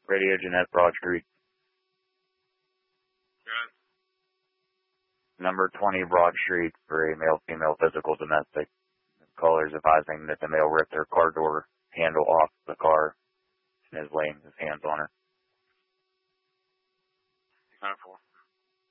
Radio Jeanette Broad Street. Good. Number 20 Broad Street for a male-female physical domestic. Callers advising that the male ripped their car door handle off the car and is laying his hands on her.